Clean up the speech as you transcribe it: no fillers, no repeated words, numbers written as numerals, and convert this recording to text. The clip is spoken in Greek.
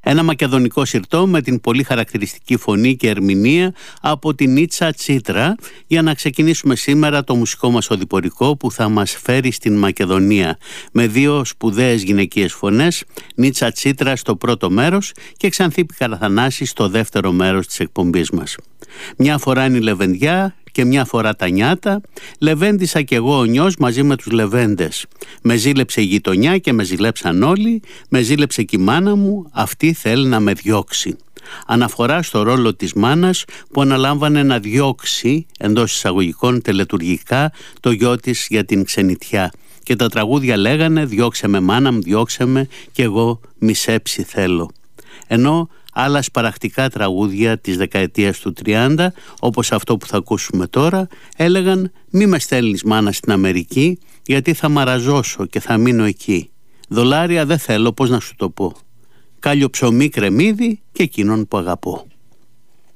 Ένα μακεδονικό συρτό με την πολύ χαρακτηριστική φωνή και ερμηνεία από την Νίτσα Τσίτρα, για να ξεκινήσουμε σήμερα το μουσικό μας οδηπορικό που θα μας φέρει στην Μακεδονία, με δύο σπουδαίες γυναικείες φωνές, Νίτσα Τσίτρα στο πρώτο μέρος και Ξανθίπη Καραθανάση στο δεύτερο μέρος της εκπομπής μας. Μια φορά είναι η Λεβενδιά και μια φορά τα νιάτα. Λεβέντισα κι εγώ ο νιός μαζί με τους λεβέντες. Με ζήλεψε η γειτονιά και με ζηλέψαν όλοι. Με ζήλεψε κι η μάνα μου, αυτή θέλει να με διώξει. Αναφορά στο ρόλο της μάνας που αναλάμβανε να διώξει, εντός εισαγωγικών, τελετουργικά το γιο της για την ξενιτιά. Και τα τραγούδια λέγανε «Διώξε με μάνα μου, διώξε με κι εγώ μισέψη θέλω». Ενώ άλλα σπαραχτικά τραγούδια της δεκαετίας του 30, όπως αυτό που θα ακούσουμε τώρα, έλεγαν «Μη με στέλνεις μάνα στην Αμερική, γιατί θα μαραζώσω και θα μείνω εκεί. Δολάρια δεν θέλω, πώς να σου το πω. Κάλιο ψωμί κρεμμύδι και εκείνον που αγαπώ».